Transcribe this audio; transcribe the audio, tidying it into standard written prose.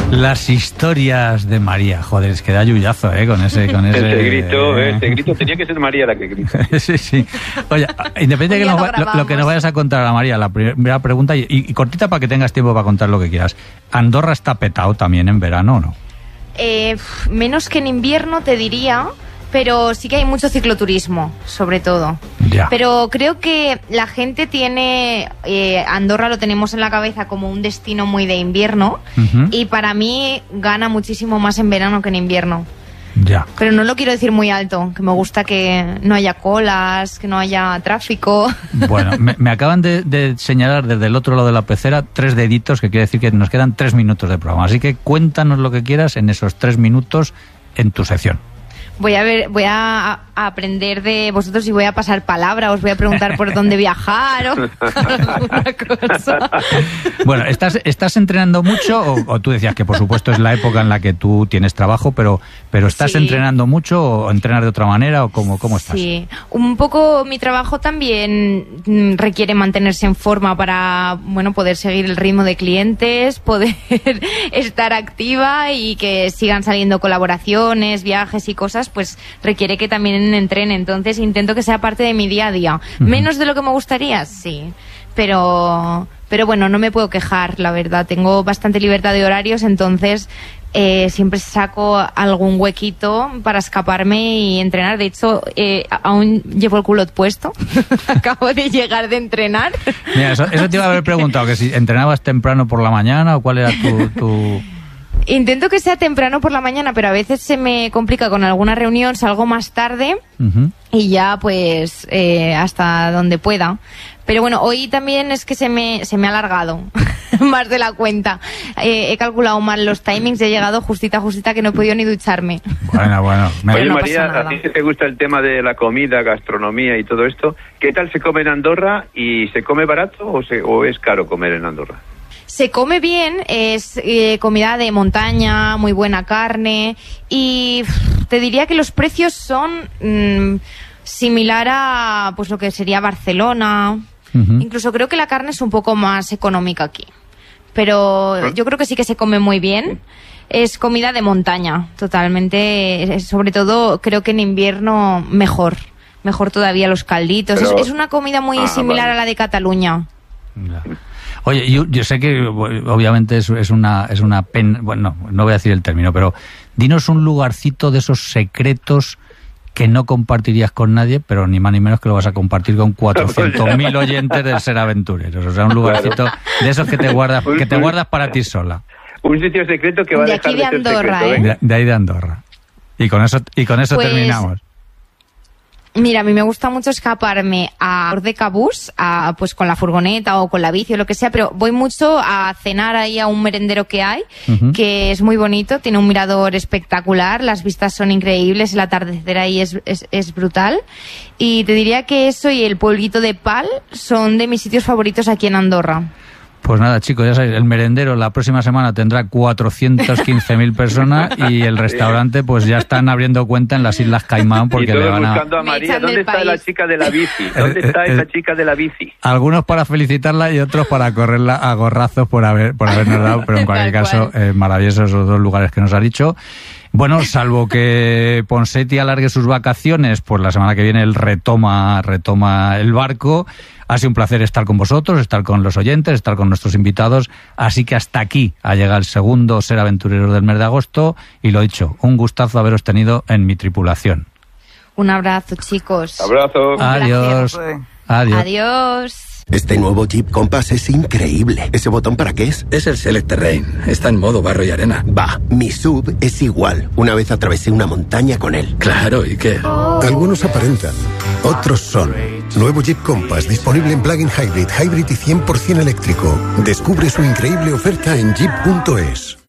Las historias de María. Joder, es que da yuyazo, con ese Ese grito, tenía que ser María la que grita. Sí. Oye, independientemente de lo que nos vayas a contar a María, la primera pregunta, y cortita para que tengas tiempo para contar lo que quieras. ¿Andorra está petado también en verano o no? Menos que en invierno, te diría, pero sí que hay mucho cicloturismo, sobre todo. Ya. Pero creo que la gente tiene... Andorra lo tenemos en la cabeza como un destino muy de invierno, y para mí gana muchísimo más en verano que en invierno. Ya. Pero no lo quiero decir muy alto, que me gusta que no haya colas, que no haya tráfico. Bueno, me acaban de señalar desde el otro lado de la pecera 3 deditos, que quiere decir que nos quedan 3 minutos de programa. Así que cuéntanos lo que quieras en esos 3 minutos en tu sección. Voy a aprender de vosotros y voy a pasar palabra, os voy a preguntar por dónde viajar o alguna cosa. Bueno, ¿estás entrenando mucho o tú decías que por supuesto es la época en la que tú tienes trabajo, pero estás entrenando mucho o entrenas de otra manera o cómo estás? Sí, un poco mi trabajo también requiere mantenerse en forma para, poder seguir el ritmo de clientes, poder estar activa y que sigan saliendo colaboraciones, viajes y cosas, pues requiere que también entrene. Entonces intento que sea parte de mi día a día. Menos de lo que me gustaría, sí. Pero bueno, no me puedo quejar, la verdad. Tengo bastante libertad de horarios, entonces siempre saco algún huequito para escaparme y entrenar. De hecho, aún llevo el culot puesto. Acabo de llegar de entrenar. Mira, eso te iba a haber preguntado, que si entrenabas temprano por la mañana o cuál era tu... Intento que sea temprano por la mañana, pero a veces se me complica con alguna reunión, salgo más tarde y ya pues hasta donde pueda. Pero bueno, hoy también es que se me ha alargado más de la cuenta. He calculado mal los timings y he llegado justita que no he podido ni ducharme. Bueno. Oye, no María, a ti que te gusta el tema de la comida, gastronomía y todo esto, ¿qué tal se come en Andorra? ¿Y se come barato o es caro comer en Andorra? Se come bien, es comida de montaña, muy buena carne y te diría que los precios son similar a pues lo que sería Barcelona. Incluso creo que la carne es un poco más económica aquí, pero yo creo que sí que se come muy bien. Es comida de montaña, totalmente, sobre todo creo que en invierno mejor todavía los calditos. Pero... Es una comida muy similar a la de Cataluña. Ya. Oye, yo sé que obviamente es una pena, bueno, no voy a decir el término, pero dinos un lugarcito de esos secretos que no compartirías con nadie, pero ni más ni menos que lo vas a compartir con 400.000 oyentes del Ser Aventureros. O sea, un lugarcito de esos que te guardas para ti sola. Un sitio secreto que va a dejar de Andorra, ser secreto, de ahí de Andorra. Y con eso pues, terminamos. Mira, a mí me gusta mucho escaparme a Ordecabús, pues con la furgoneta o con la bici o lo que sea, pero voy mucho a cenar ahí a un merendero que hay, que es muy bonito, tiene un mirador espectacular, las vistas son increíbles, el atardecer ahí es brutal. Y te diría que eso y el pueblito de Pal son de mis sitios favoritos aquí en Andorra. Pues nada, chicos, ya sabéis, el merendero la próxima semana tendrá 415.000 personas y el restaurante pues ya están abriendo cuenta en las Islas Caimán porque le van a... buscando a María. ¿Dónde está la chica de la bici? ¿Dónde está esa chica de la bici? Algunos para felicitarla y otros para correrla a gorrazos por habernos dado, pero en cualquier caso, maravillosos esos 2 lugares que nos ha dicho. Bueno, salvo que Ponseti alargue sus vacaciones, pues la semana que viene él retoma el barco. Ha sido un placer estar con vosotros, estar con los oyentes, estar con nuestros invitados. Así que hasta aquí ha llegado el segundo Ser Aventureros del mes de agosto. Y lo dicho, un gustazo haberos tenido en mi tripulación. Un abrazo, chicos. Abrazo. Adiós. Adiós. Este nuevo Jeep Compass es increíble. ¿Ese botón para qué es? Es el Select Terrain. Está en modo barro y arena. Va, mi SUV es igual. Una vez atravesé una montaña con él. Claro, ¿y qué? Algunos aparentan, otros son. Nuevo Jeep Compass, disponible en plug-in hybrid y 100% eléctrico. Descubre su increíble oferta en jeep.es.